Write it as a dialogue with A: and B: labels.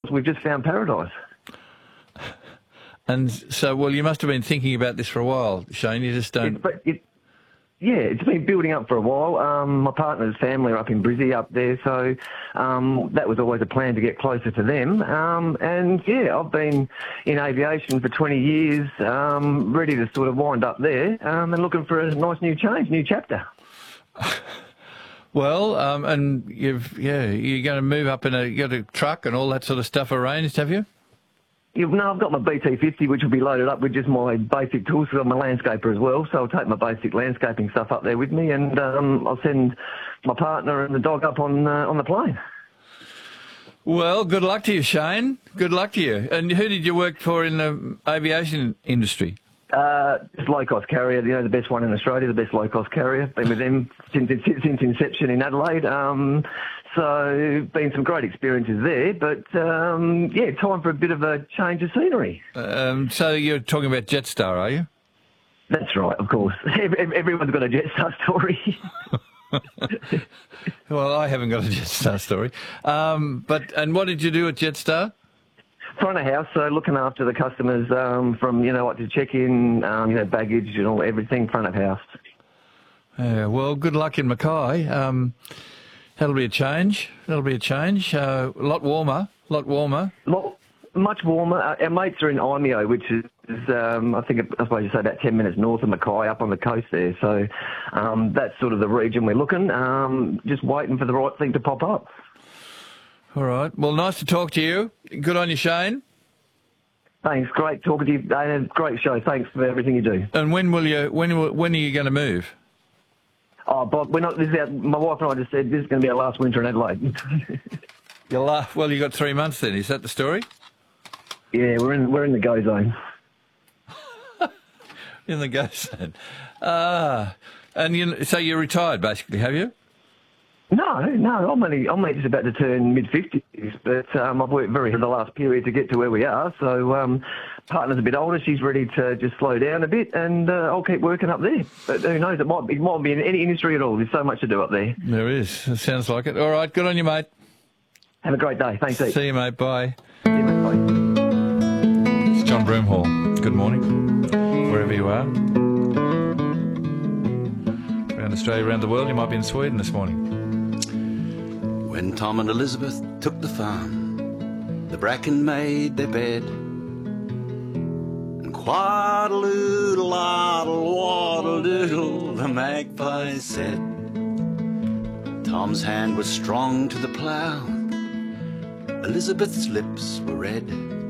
A: we've just found paradise.
B: And so, well, you must have been thinking about this for a while, Shane. You just don't...
A: Yeah, it's been building up for a while. My partner's family are up in Brizzy up there, so that was always a plan to get closer to them. And, yeah, I've been in aviation for 20 years, ready to sort of wind up there and looking for a nice new change, new chapter.
B: Well, and you're going to move up you got a truck and all that sort of stuff arranged, have you?
A: No, I've got my BT50, which will be loaded up with just my basic tools, because I'm a landscaper as well, so I'll take my basic landscaping stuff up there with me, and I'll send my partner and the dog up on the plane.
B: Well, good luck to you, Shane. Good luck to you. And who did you work for in the aviation industry?
A: Just low-cost carrier, the best one in Australia, the best low-cost carrier. Been with them since inception in Adelaide. So, been some great experiences there, but, yeah, time for a bit of a change of scenery.
B: So you're talking about Jetstar, are you?
A: That's right, of course. Everyone's got a Jetstar story.
B: Well, I haven't got a Jetstar story. And what did you do at Jetstar?
A: Front of house, so looking after the customers from, what to check in, baggage and all, everything front of house.
B: Yeah, well, good luck in Mackay. That'll be a change. A lot warmer.
A: Much warmer. Our mates are in Imeo, which is I suppose you say about 10 minutes north of Mackay, up on the coast there. So that's sort of the region we're looking, just waiting for the right thing to pop up.
B: All right. Well, nice to talk to you. Good on you, Shane.
A: Thanks. Great talking to you, Dana. Great show. Thanks for everything you do.
B: And when are you going to move?
A: Oh, Bob, my wife and I just said this is going to be our last winter in Adelaide.
B: Well, you got 3 months then. Is that the story?
A: Yeah, we're in the go zone.
B: In the go zone. And so you're retired, basically, have you?
A: No, I'm only just about to turn mid-50s, but I've worked very hard the last period to get to where we are, so partner's a bit older, she's ready to just slow down a bit, and I'll keep working up there. But who knows, it might be in any industry at all. There's so much to do up there.
B: There is. It sounds like it. All right, good on you, mate.
A: Have a great day. Thanks, Eve.
B: See you, mate. Bye.
A: See you, mate. Bye.
B: It's John Broomhall. Good morning, wherever you are. Around Australia, around the world, you might be in Sweden this morning.
C: When Tom and Elizabeth took the farm, the bracken made their bed, and quaddle-oodle, oddle, waddle-doodle, the magpie said. Tom's hand was strong to the plough, Elizabeth's lips were red.